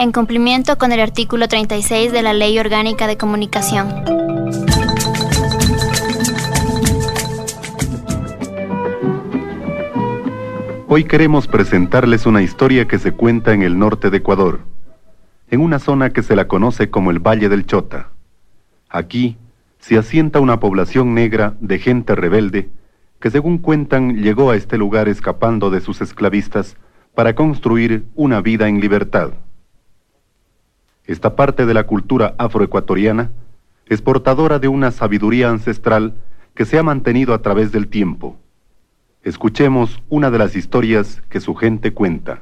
en cumplimiento con el artículo 36 de la Ley Orgánica de Comunicación. Hoy queremos presentarles una historia que se cuenta en el norte de Ecuador, en una zona que se la conoce como el Valle del Chota. Aquí se asienta una población negra de gente rebelde que, según cuentan, llegó a este lugar escapando de sus esclavistas para construir una vida en libertad. Esta parte de la cultura afroecuatoriana es portadora de una sabiduría ancestral que se ha mantenido a través del tiempo. Escuchemos una de las historias que su gente cuenta.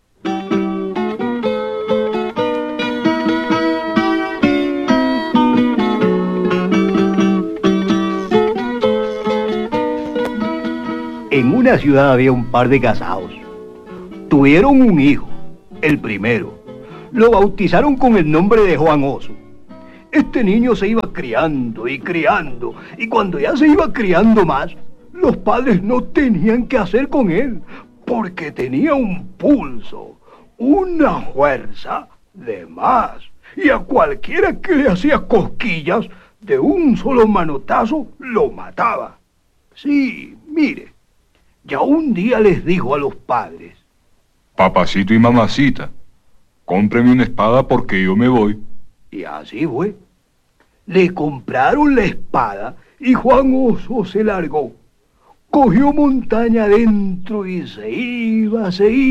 En una ciudad había un par de casados. Tuvieron un hijo, el primero. Lo bautizaron con el nombre de Juan Oso. Este niño se iba criando, y cuando ya se iba criando más, los padres no tenían qué hacer con él, porque tenía un pulso, una fuerza de más, y a cualquiera que le hacía cosquillas, de un solo manotazo lo mataba. Sí, mire, ya un día les dijo a los padres: papacito y mamacita, cómpreme una espada porque yo me voy. Y así fue. Le compraron la espada y Juan Oso se largó. Cogió montaña adentro y se iba.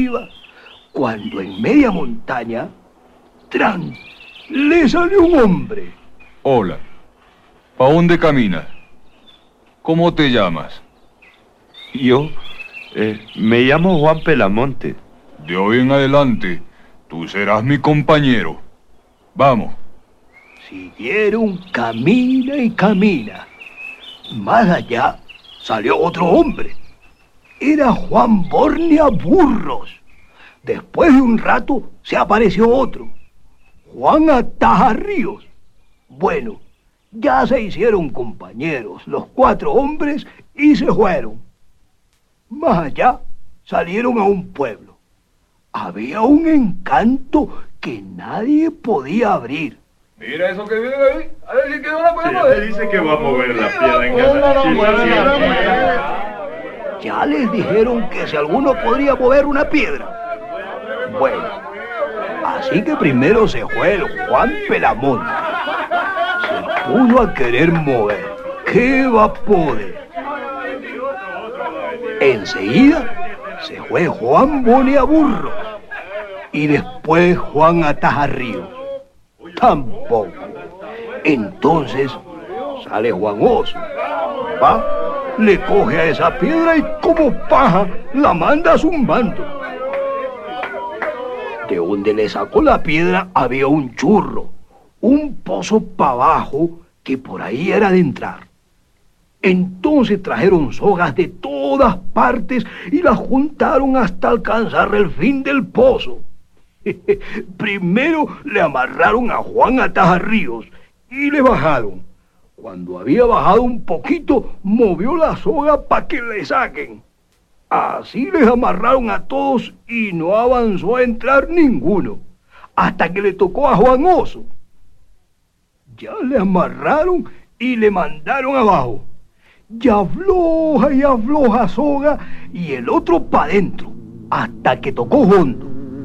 Cuando en media montaña, ¡tran!, le salió un hombre. Hola, ¿pa' dónde caminas? ¿Cómo te llamas? Yo me llamo Juan Pelamonte. De hoy en adelante, tú serás mi compañero. Vamos. Siguieron camina y camina. Más allá salió otro hombre. Era Juan Bornea Burros. Después de un rato se apareció otro, Juan Atajarríos. Bueno, ya se hicieron compañeros los 4 hombres y se fueron. Más allá salieron a un pueblo. Había un encanto que nadie podía abrir. Mira eso que viene ahí, a ver si que no la podemos mover. Dice que va a mover la piedra en casa. Ya les dijeron que si alguno podría mover una piedra. Bueno, así que primero se fue el Juan Pelamonte. Se puso a querer mover. ¿Qué va a poder? Enseguida se fue Juan Bornea Burros y después Juan Atajarríos. Tampoco. Entonces sale Juan Oso. Va, le coge a esa piedra y como paja la manda zumbando. De donde le sacó la piedra había un churro, un pozo para abajo que por ahí era de entrar. Entonces trajeron sogas de todas partes y las juntaron hasta alcanzar el fin del pozo. Primero le amarraron a Juan Atajarríos y le bajaron. Cuando había bajado un poquito, movió la soga para que le saquen. Así les amarraron a todos y no avanzó a entrar ninguno, hasta que le tocó a Juan Oso. Ya le amarraron y le mandaron abajo. Ya afloja soga y el otro para adentro, hasta que tocó hondo.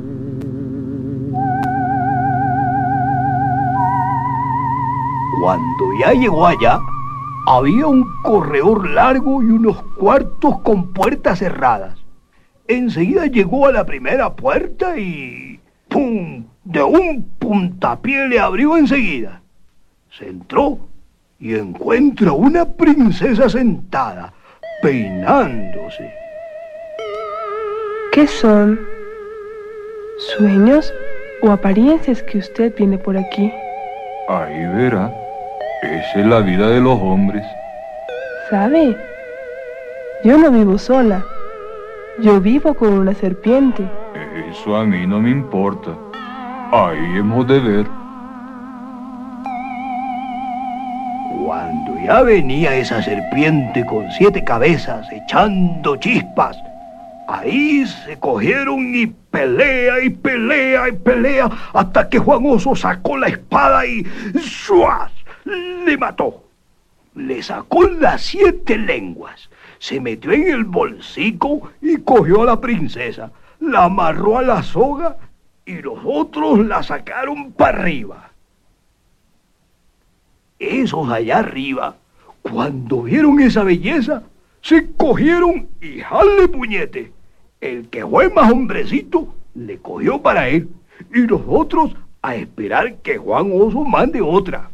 Cuando ya llegó allá, había un corredor largo y unos cuartos con puertas cerradas. Enseguida llegó a la primera puerta y ¡pum!, de un puntapié le abrió enseguida. Se entró y encuentra una princesa sentada, peinándose. ¿Qué son? ¿Sueños o apariencias que usted viene por aquí? Ahí verá. Esa es la vida de los hombres. ¿Sabe? Yo no vivo sola. Yo vivo con una serpiente. Eso a mí no me importa. Ahí hemos de ver. Cuando ya venía esa serpiente con 7 cabezas echando chispas, ahí se cogieron y pelea y pelea y pelea hasta que Juan Oso sacó la espada y ¡suas! Le mató. Le sacó las 7 lenguas, se metió en el bolsico y cogió a la princesa, la amarró a la soga y los otros la sacaron para arriba. Esos allá arriba, cuando vieron esa belleza, se cogieron y jale puñete. El que fue más hombrecito le cogió para él y los otros a esperar que Juan Oso mande otra.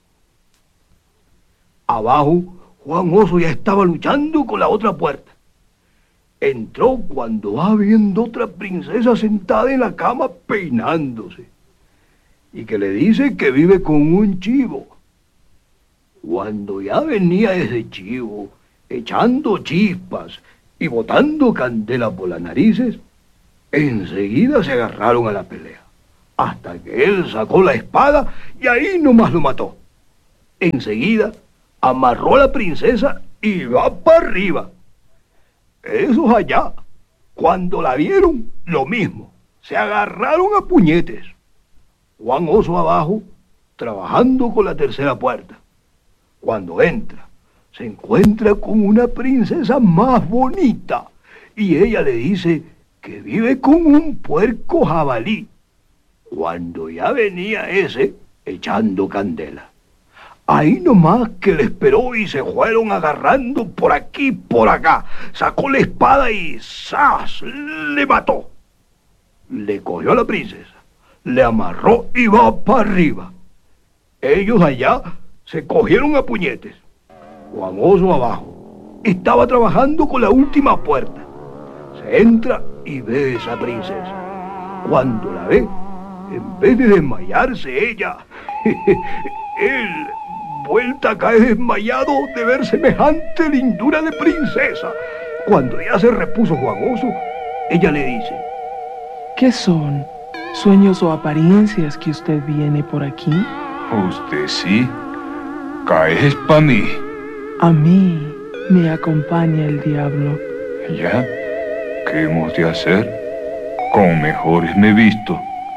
Abajo, Juan Oso ya estaba luchando con la otra puerta. Entró cuando va viendo otra princesa sentada en la cama peinándose y que le dice que vive con un chivo. Cuando ya venía ese chivo echando chispas y botando candela por las narices, enseguida se agarraron a la pelea, hasta que él sacó la espada y ahí nomás lo mató. Enseguida amarró a la princesa y va para arriba. Esos allá, cuando la vieron, lo mismo, se agarraron a puñetes. Juan Oso abajo, trabajando con la tercera puerta. Cuando entra, se encuentra con una princesa más bonita y ella le dice que vive con un puerco jabalí. Cuando ya venía ese echando candela. Ahí nomás que le esperó y se fueron agarrando por aquí y por acá. Sacó la espada y ¡zas! Le mató. Le cogió a la princesa, le amarró y va para arriba. Ellos allá se cogieron a puñetes. Juan Oso abajo estaba trabajando con la última puerta. Se entra y ve a esa princesa. Cuando la ve, en vez de desmayarse ella, él vuelta a caer desmayado de ver semejante lindura de princesa. Cuando ya se repuso Juan Oso, ella le dice: ¿Qué son? ¿Sueños o apariencias que usted viene por aquí? Usted sí. Caes pa' mí. A mí me acompaña el diablo. ¿Ya? ¿Qué hemos de hacer? Con mejores me he visto.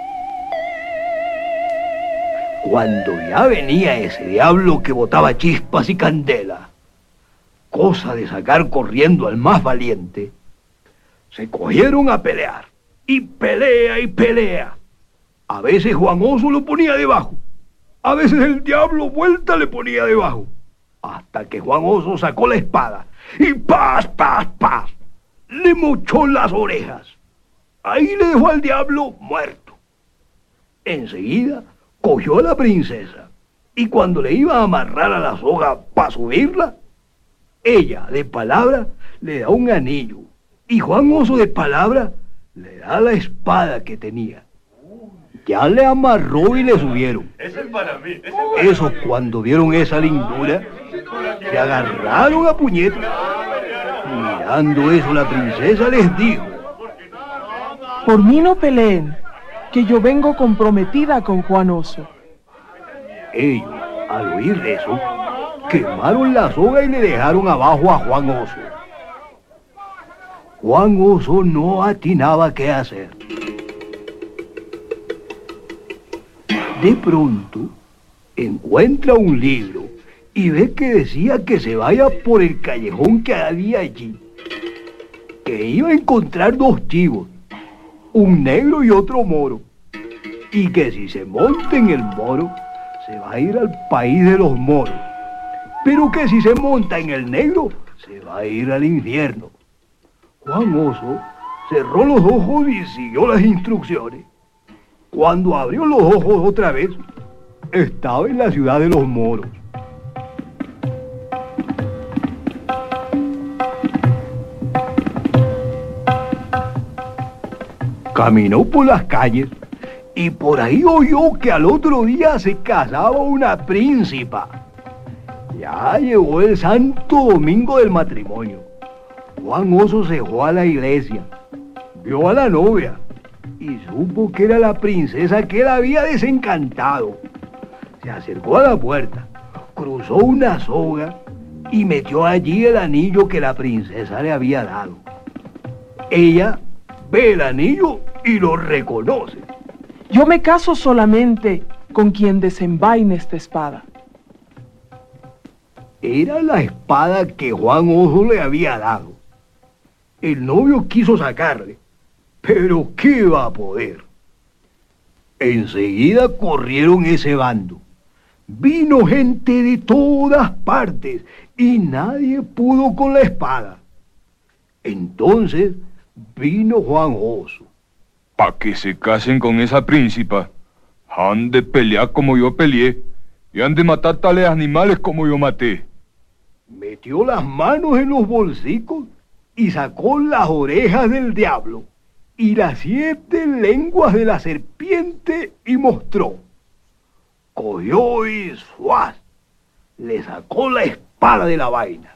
Cuando ya venía ese diablo que botaba chispas y candela, cosa de sacar corriendo al más valiente, se cogieron a pelear. Y pelea y pelea. A veces Juan Oso lo ponía debajo. A veces el diablo vuelta le ponía debajo. Hasta que Juan Oso sacó la espada y ¡paz, paz, paz! Le mochó las orejas. Ahí le dejó al diablo muerto. Enseguida cogió a la princesa y cuando le iba a amarrar a la soga para subirla, ella de palabra le da un anillo y Juan Oso de palabra le da la espada que tenía. Ya le amarró y le subieron. Esos cuando vieron esa lindura, se agarraron a puñetes. Mirando eso, la princesa les dijo: Por mí no peleen, que yo vengo comprometida con Juan Oso. Ellos, al oír eso, quemaron la soga y le dejaron abajo a Juan Oso. Juan Oso no atinaba qué hacer. De pronto, encuentra un libro y ve que decía que se vaya por el callejón que había allí, que iba a encontrar 2 chivos, un negro y otro moro, y que si se monta en el moro, se va a ir al país de los moros, pero que si se monta en el negro, se va a ir al infierno. Juan Oso cerró los ojos y siguió las instrucciones. Cuando abrió los ojos otra vez, estaba en la ciudad de los moros. Caminó por las calles y por ahí oyó que al otro día se casaba una príncipa. Ya llegó el santo domingo del matrimonio. Juan Oso se fue a la iglesia, vio a la novia y supo que era la princesa que él había desencantado. Se acercó a la puerta, cruzó una soga y metió allí el anillo que la princesa le había dado. Ella ve el anillo y lo reconoce. Yo me caso solamente con quien desenvaine esta espada. Era la espada que Juan Oso le había dado. El novio quiso sacarle, pero ¿qué va a poder? Enseguida corrieron ese bando. Vino gente de todas partes y nadie pudo con la espada. Entonces vino Juan Oso. Pa' que se casen con esa príncipa, han de pelear como yo peleé y han de matar tales animales como yo maté. Metió las manos en los bolsicos y sacó las orejas del diablo y las 7 lenguas de la serpiente y mostró. Cogió y ¡suaz! Le sacó la espada de la vaina.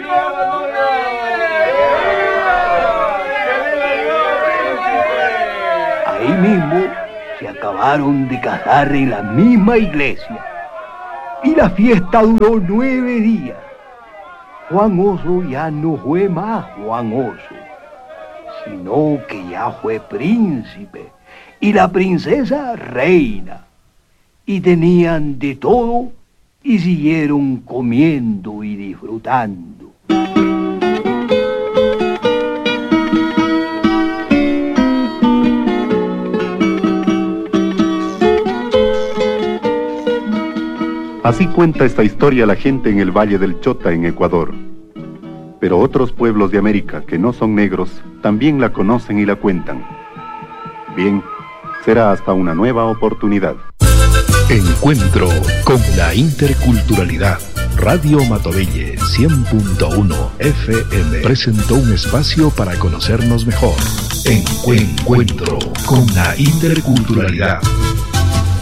Ahí mismo se acabaron de casar en la misma iglesia y la fiesta duró 9 días. Juan Oso ya no fue más Juan Oso, sino que ya fue príncipe y la princesa reina. Y tenían de todo y siguieron comiendo y disfrutando. Así cuenta esta historia la gente en el Valle del Chota, en Ecuador. Pero otros pueblos de América que no son negros también la conocen y la cuentan. Bien, será hasta una nueva oportunidad. Encuentro con la interculturalidad. Radio Matovelle 100.1 FM presentó un espacio para conocernos mejor. Encuentro con la interculturalidad.